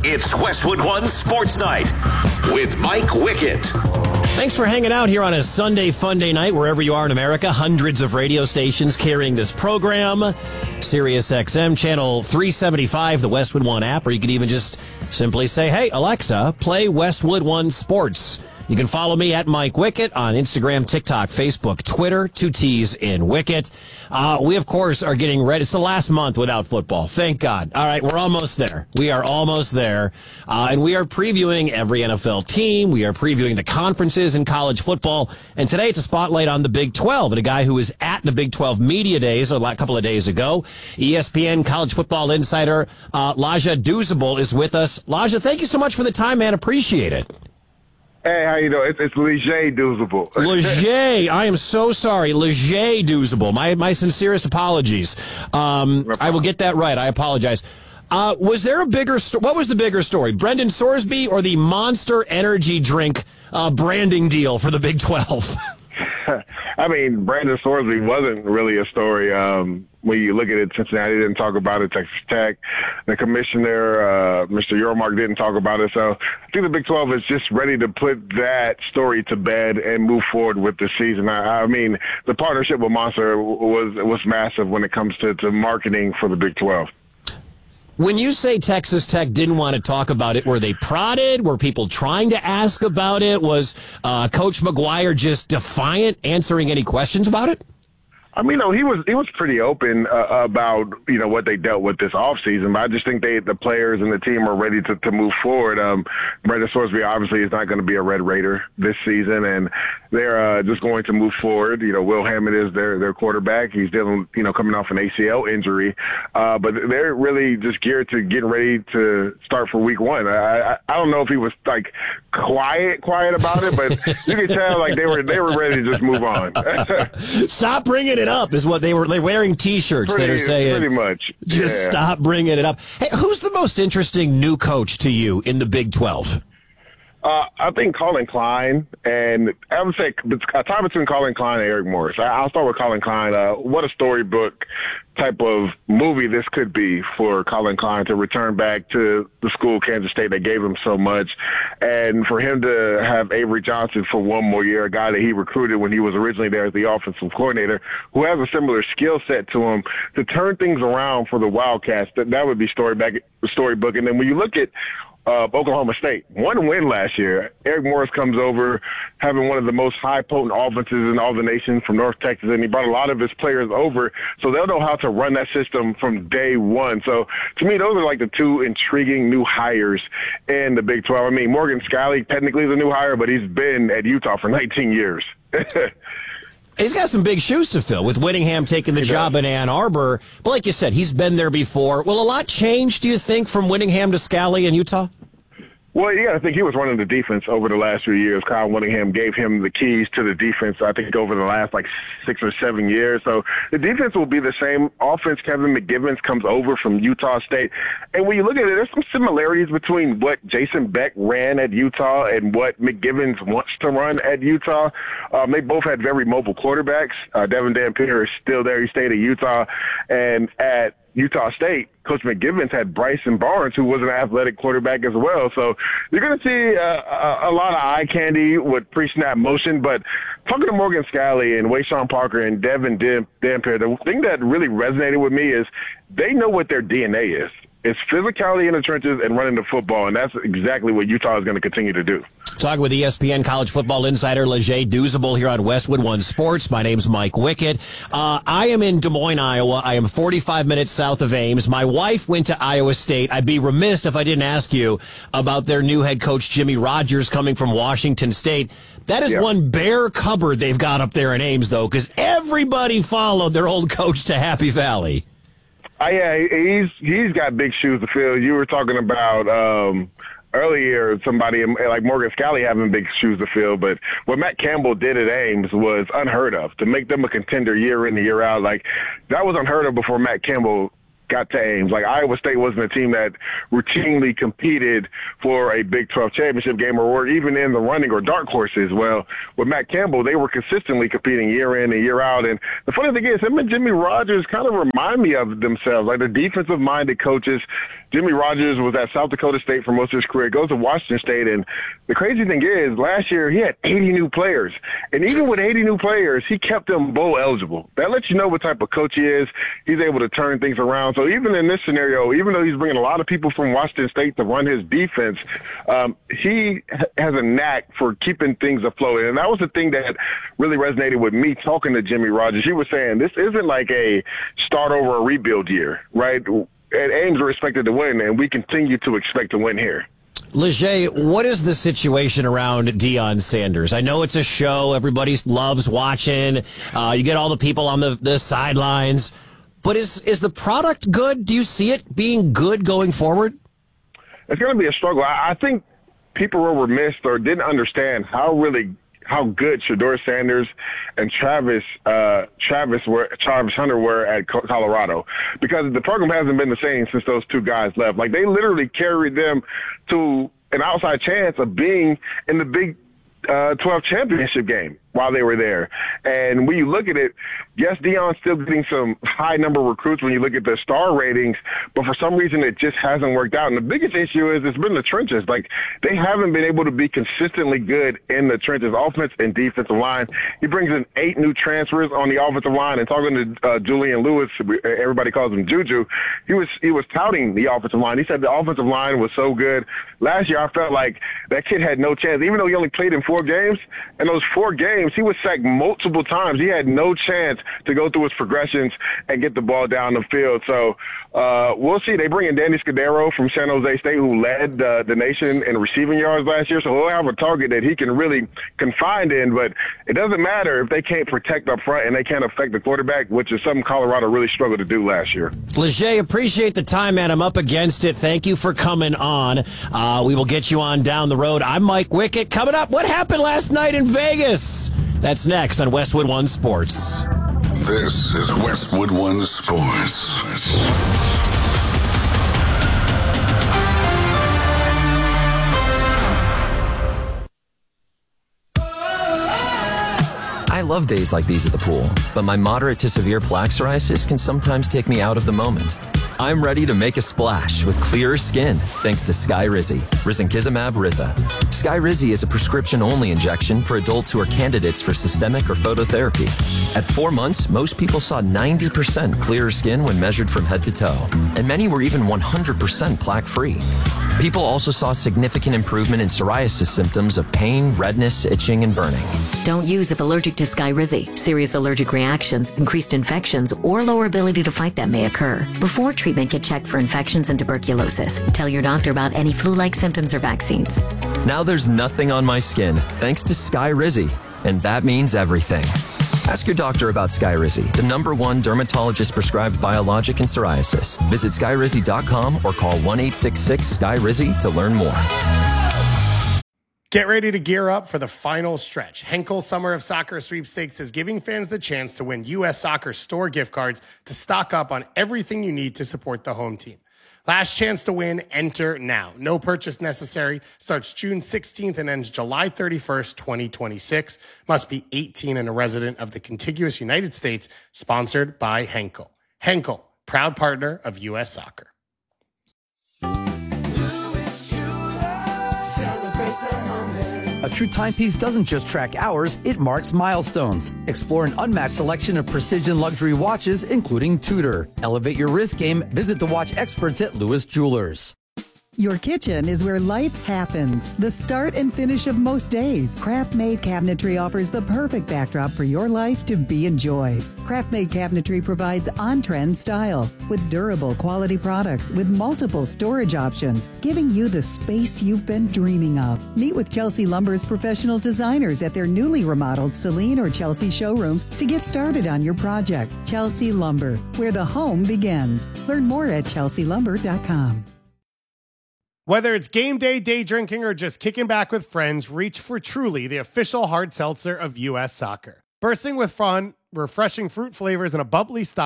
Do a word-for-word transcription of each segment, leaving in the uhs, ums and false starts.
It's Westwood One Sports Night with Mike Wickett. Thanks for hanging out here on a Sunday Funday night, wherever you are in America. Hundreds of radio stations carrying this program. Sirius X M, channel three seventy-five, the Westwood One app, or you can even just simply say, hey, Alexa, play Westwood One Sports. You can follow me at Mike Wickett on Instagram, TikTok, Facebook, Twitter, two T's in Wickett. Uh, we, of course, are getting ready. It's the last month without football. Thank God. All right, we're almost there. We are almost there. Uh, and we are previewing every N F L team. We are previewing the conferences in college football. And today it's a spotlight on the Big twelve and a guy who was at the Big twelve Media Days a couple of days ago. E S P N college football insider uh, Laja Douzable is with us. Laja, thank you so much for the time, man. Appreciate it. Hey, how you doing? It's, it's Leger Douzable. Leger, I am so sorry. Leger Douzable. My my sincerest apologies. Um, I will get that right. I apologize. Uh, was there a bigger sto- what was the bigger story, Brendan Sorsby or the Monster Energy drink uh, branding deal for the Big twelve? I mean, Brandon Sorsby wasn't really a story. Um, when you look at it, Cincinnati didn't talk about it. Texas Tech, the commissioner, uh, Mister Yormark, didn't talk about it. So I think the Big twelve is just ready to put that story to bed and move forward with the season. I, I mean, the partnership with Monster was was massive when it comes to, to marketing for the Big twelve. When you say Texas Tech didn't want to talk about it, were they prodded? Were people trying to ask about it? Was uh, Coach McGuire just defiant, answering any questions about it? I mean, no, he was he was pretty open uh, about, you know, what they dealt with this offseason, but I just think they the players and the team are ready to, to move forward. Um, Brandon Sorsby obviously is not going to be a Red Raider this season, and they're uh, just going to move forward. You know, Will Hammond is their, their quarterback. He's dealing, you know, coming off an A C L injury, uh, but they're really just geared to getting ready to start for week one. I, I, I don't know if he was, like, quiet, quiet about it, but you can tell, like, they were they were ready to just move on. Stop bringing it up is what they were. They're wearing T-shirts pretty, that are saying, pretty much. Just yeah. stop bringing it up. Hey, who's the most interesting new coach to you in the Big twelve? Uh, I think Colin Klein, and I would say a time between Colin Klein and Eric Morris. I, I'll start with Colin Klein. Uh, what a storybook type of movie this could be for Colin Klein to return back to the school, Kansas State, that gave him so much. And for him to have Avery Johnson for one more year, a guy that he recruited when he was originally there as the offensive coordinator, who has a similar skill set to him, to turn things around for the Wildcats, that, that would be storyback, storybook. And then when you look at Uh, Oklahoma State, one win last year. Eric Morris comes over having one of the most high potent offenses in all the nation from North Texas, and he brought a lot of his players over, so they'll know how to run that system from day one. So to me, those are like the two intriguing new hires in the Big twelve. I mean, Morgan Scalley technically is a new hire, but he's been at Utah for nineteen years. He's got some big shoes to fill with Whittingham taking the job in Ann Arbor. But like you said, he's been there before. Will a lot change, do you think, from Whittingham to Scalley in Utah? Well, yeah, I think he was running the defense over the last few years. Kyle Whittingham gave him the keys to the defense, I think, over the last, like, six or seven years. So the defense will be the same. Offense, Kevin McGivens comes over from Utah State. And when you look at it, there's some similarities between what Jason Beck ran at Utah and what McGivens wants to run at Utah. Um, they both had very mobile quarterbacks. Uh, Devin Dampier is still there. He stayed at Utah. And at Utah State, Coach McGivens had Bryson Barnes, who was an athletic quarterback as well. So you're going to see uh, a, a lot of eye candy with pre-snap motion. But talking to Morgan Scalley and Wayshawn Parker and Devin Dampier, the thing that really resonated with me is they know what their D N A is. It's physicality in the trenches and running the football, and that's exactly what Utah is going to continue to do. Talking with E S P N college football insider Leger Douzable here on Westwood One Sports. My name's Mike Wickett. Uh, I am in Des Moines, Iowa. I am forty-five minutes south of Ames. My wife went to Iowa State. I'd be remiss if I didn't ask you about their new head coach, Jimmy Rogers, coming from Washington State. That is yeah. one bare cupboard they've got up there in Ames, though, because everybody followed their old coach to Happy Valley. Uh, yeah, he's he's got big shoes to fill. You were talking about um, earlier somebody like Morgan Scalley having big shoes to fill, but what Matt Campbell did at Ames was unheard of. To make them a contender year in and year out, like that was unheard of before Matt Campbell got to Ames. Like, Iowa State wasn't a team that routinely competed for a Big twelve championship game or were even in the running or dark horses. Well, with Matt Campbell, they were consistently competing year in and year out. And the funny thing is, him and Jimmy Rogers kind of remind me of themselves, like the defensive-minded coaches. Jimmy Rogers was at South Dakota State for most of his career, goes to Washington State, and the crazy thing is, last year he had eighty new players. And even with eighty new players, he kept them bowl eligible. That lets you know what type of coach he is. He's able to turn things around. So even in this scenario, even though he's bringing a lot of people from Washington State to run his defense, um, he has a knack for keeping things afloat. And that was the thing that really resonated with me talking to Jimmy Rogers. He was saying this isn't like a start over a rebuild year, right? At Ames, we're expected to win, and we continue to expect to win here. Leger, what is the situation around Deion Sanders? I know it's a show. Everybody loves watching. Uh, you get all the people on the, the sidelines. But is, is the product good? Do you see it being good going forward? It's going to be a struggle. I, I think people were remiss or didn't understand how really how good Shedeur Sanders and Travis uh, Travis were Travis Hunter were at Colorado, because the program hasn't been the same since those two guys left. Like, they literally carried them to an outside chance of being in the Big uh, twelve championship game while they were there. And when you look at it, yes, Deion's still getting some high number of recruits when you look at the star ratings, but for some reason it just hasn't worked out. And the biggest issue is it's been the trenches. Like, they haven't been able to be consistently good in the trenches, offense and defensive line. He brings in eight new transfers on the offensive line, and talking to uh, Julian Lewis, everybody calls him Juju, he was he was touting the offensive line. He said the offensive line was so good. Last year I felt like that kid had no chance, even though he only played in four games. In those four games, he was sacked multiple times. He had no chance to go through his progressions and get the ball down the field. So uh, we'll see. They bring in Danny Scudero from San Jose State, who led uh, the nation in receiving yards last year. So he'll have a target that he can really confine in. But it doesn't matter if they can't protect up front and they can't affect the quarterback, which is something Colorado really struggled to do last year. Leger, appreciate the time, man. I'm up against it. Thank you for coming on. Uh, we will get you on down the road. I'm Mike Wickett. Coming up, what happened last night in Vegas? That's next on Westwood One Sports. This is Westwood One Sports. I love days like these at the pool, but my moderate to severe plaque psoriasis can sometimes take me out of the moment. I'm ready to make a splash with clearer skin thanks to Skyrizi, risankizumab Riza. Skyrizi is a prescription-only injection for adults who are candidates for systemic or phototherapy. At four months, most people saw ninety percent clearer skin when measured from head to toe, and many were even one hundred percent plaque-free. People also saw significant improvement in psoriasis symptoms of pain, redness, itching, and burning. Don't use if allergic to Skyrizi. Serious allergic reactions, increased infections, or lower ability to fight them may occur. Before treatment, get checked for infections and tuberculosis. Tell your doctor about any flu-like symptoms or vaccines. Now there's nothing on my skin thanks to Skyrizi, and that means everything. Ask your doctor about Skyrizi, the number one dermatologist-prescribed biologic in psoriasis. Visit skyrizi dot com or call one eight six six sky rizi to learn more. Get ready to gear up for the final stretch. Henkel Summer of Soccer Sweepstakes is giving fans the chance to win U S Soccer store gift cards to stock up on everything you need to support the home team. Last chance to win, enter now. No purchase necessary. Starts June sixteenth and ends July thirty-first, twenty twenty-six. Must be eighteen and a resident of the contiguous United States. Sponsored by Henkel. Henkel, proud partner of U S Soccer. A true timepiece doesn't just track hours, it marks milestones. Explore an unmatched selection of precision luxury watches, including Tudor. Elevate your wrist game. Visit the watch experts at Lewis Jewelers. Your kitchen is where life happens. The start and finish of most days. Craft-Made Cabinetry offers the perfect backdrop for your life to be enjoyed. Craft-Made Cabinetry provides on-trend style with durable quality products with multiple storage options, giving you the space you've been dreaming of. Meet with Chelsea Lumber's professional designers at their newly remodeled Celine or Chelsea showrooms to get started on your project. Chelsea Lumber, where the home begins. Learn more at chelsea lumber dot com. Whether it's game day, day drinking, or just kicking back with friends, reach for Truly, the official hard seltzer of U S Soccer. Bursting with fun, refreshing fruit flavors, and a bubbly style,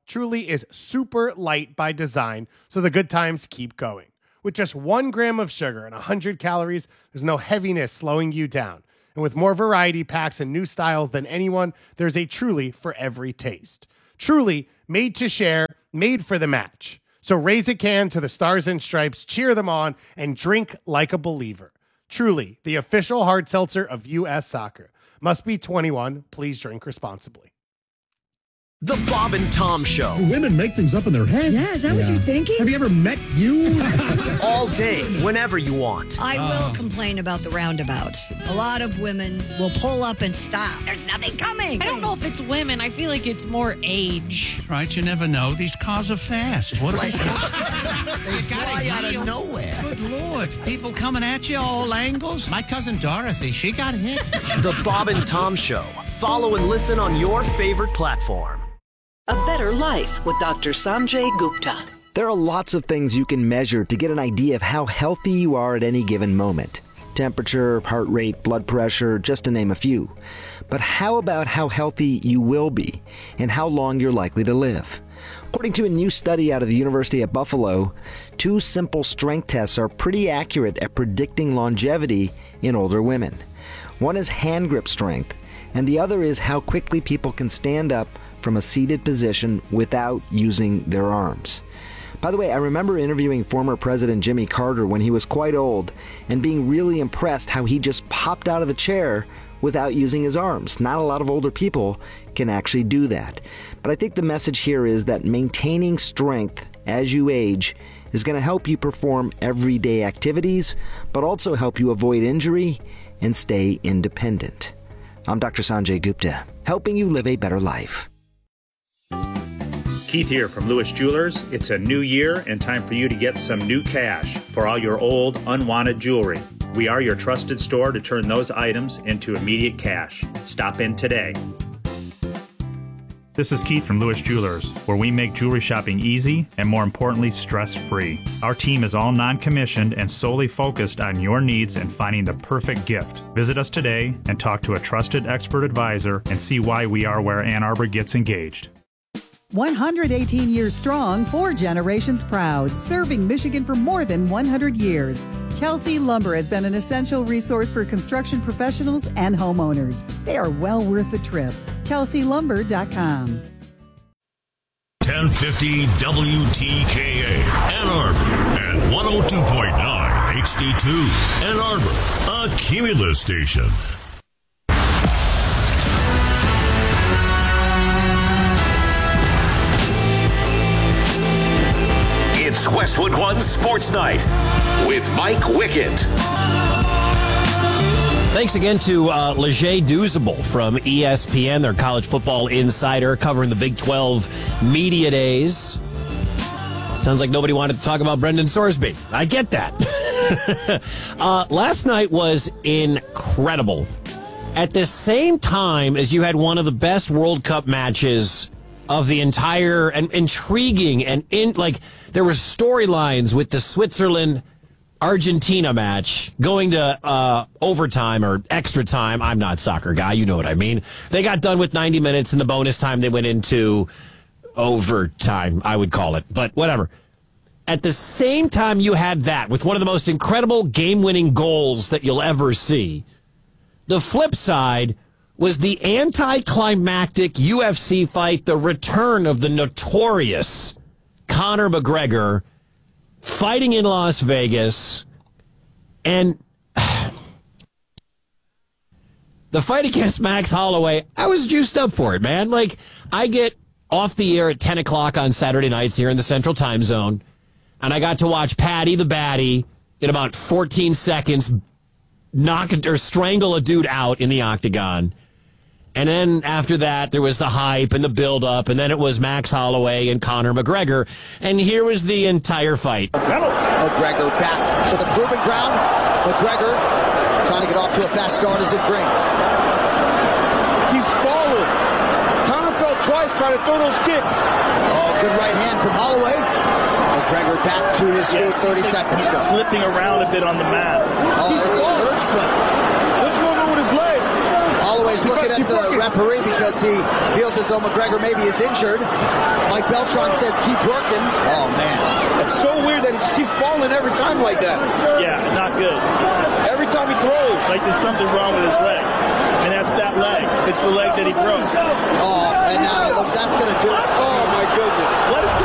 Truly is super light by design, so the good times keep going. With just one gram of sugar and one hundred calories, there's no heaviness slowing you down. And with more variety packs and new styles than anyone, there's a Truly for every taste. Truly, made to share, made for the match. So raise a can to the Stars and Stripes, cheer them on, and drink like a believer. Truly, the official hard seltzer of U S Soccer. Must be twenty-one. Please drink responsibly. The Bob and Tom Show. Women make things up in their head. Yeah, is that yeah. what you're thinking? Have you ever met you? All day, whenever you want. I will oh. complain about the roundabouts. A lot of women will pull up and stop. There's nothing coming. I don't know if it's women. I feel like it's more age. Right, you never know. These cars are fast. What like, they fly out of nowhere. Good Lord. People coming at you all angles. My cousin Dorothy, she got hit. The Bob and Tom Show. Follow and listen on your favorite platform. A Better Life with Doctor Sanjay Gupta. There are lots of things you can measure to get an idea of how healthy you are at any given moment. Temperature, heart rate, blood pressure, just to name a few. But how about how healthy you will be and how long you're likely to live? According to a new study out of the University of Buffalo, two simple strength tests are pretty accurate at predicting longevity in older women. One is hand grip strength, and the other is how quickly people can stand up from a seated position without using their arms. By the way, I remember interviewing former President Jimmy Carter when he was quite old and being really impressed how he just popped out of the chair without using his arms. Not a lot of older people can actually do that. But I think the message here is that maintaining strength as you age is going to help you perform everyday activities, but also help you avoid injury and stay independent. I'm Doctor Sanjay Gupta, helping you live a better life. Keith here from Lewis Jewelers. It's a new year and time for you to get some new cash for all your old, unwanted jewelry. We are your trusted store to turn those items into immediate cash. Stop in today. This is Keith from Lewis Jewelers, where we make jewelry shopping easy and, more importantly, stress-free. Our team is all non-commissioned and solely focused on your needs and finding the perfect gift. Visit us today and talk to a trusted expert advisor and see why we are where Ann Arbor gets engaged. one hundred eighteen years strong, four generations proud, serving Michigan for more than one hundred years. Chelsea Lumber has been an essential resource for construction professionals and homeowners. They are well worth the trip. Chelsea Lumber dot com. ten fifty W T K A, Ann Arbor, and one oh two point nine H D two, Ann Arbor, a Cumulus station. It's Westwood One Sports Night with Mike Wickett. Thanks again to uh, Leger Douzable from E S P N, their college football insider, covering the Big twelve Media Days. Sounds like nobody wanted to talk about Brendan Sorsby. I get that. uh, last night was incredible. At the same time as you had one of the best World Cup matches of the entire, and intriguing, and in like there were storylines with the Switzerland Argentina match going to uh, overtime or extra time. I'm not a soccer guy, you know what I mean. They got done with ninety minutes, and the bonus time they went into overtime, I would call it, but whatever. At the same time you had that with one of the most incredible game-winning goals that you'll ever see. The flip side was the anticlimactic U F C fight, the return of the notorious Conor McGregor fighting in Las Vegas, and the fight against Max Holloway, I was juiced up for it, man. Like, I get off the air at ten o'clock on Saturday nights here in the Central Time Zone, and I got to watch Paddy the Baddy in about fourteen seconds knock or strangle a dude out in the octagon. And then after that, there was the hype and the build-up, and then it was Max Holloway and Conor McGregor. And here was the entire fight. McGregor back to the proving ground. McGregor trying to get off to a fast start as it brings. Keeps falling. Conor fell twice trying to throw those kicks. Oh, good right hand from Holloway. McGregor back to his feet, yes, thirty seconds he's go. Slipping around a bit on the mat. Oh, there's a third slip. What's going on with his leg? Holloway the way, is looking at the referee because he feels as though McGregor maybe is injured. Mike Beltran says keep working. Oh, man. It's so weird that he just keeps falling every time like that. Yeah, not good. Every time he throws. Like there's something wrong with his leg. And that's that leg. It's the leg that he broke. Oh, and now look, that's going to do it. Oh, my goodness. What is